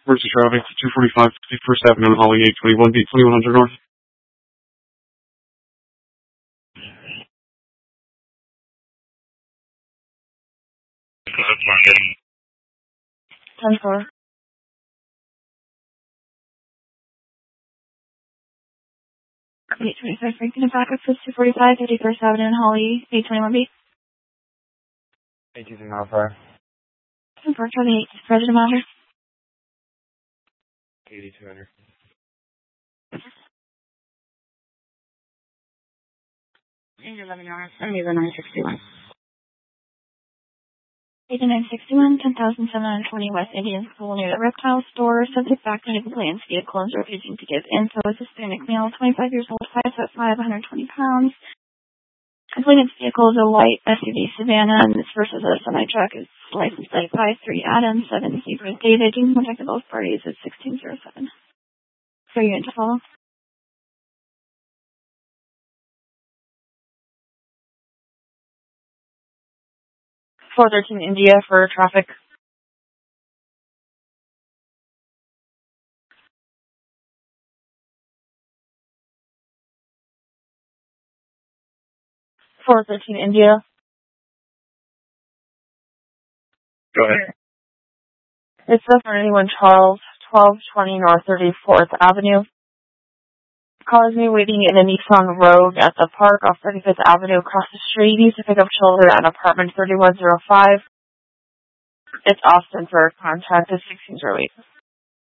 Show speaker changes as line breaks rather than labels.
Emergency traffic, 245 51st Avenue, Holly, 821B, 2100 North.
London.
10-4. Eight 25 Franklin and backup for 245 51st Avenue in Holly, 821B.
18 modifier.
10-4, Charlie 8, President Matter.
8200.
And 11 hours, and even 961.
8961, 10,720 West Indian School near the Reptile Store. Subject back to Nicolaus vehicle is refusing to give info. Is Hispanic male, 25 years old, 5'5", 120 pounds. Complainant's vehicle is a light SUV Savannah, and this versus a semi-truck is license plate 53 Adams 7 Hebrew David. You can contact both parties at 1607. So you need to follow? 413 India for traffic. India.
Go ahead.
It's the 31 Charles, 1220 North 34th Avenue. Call is me waiting in a Nissan Rogue at the park off 35th Avenue across the street. Needs to pick up children at apartment 3105. It's Austin for contact is 1608.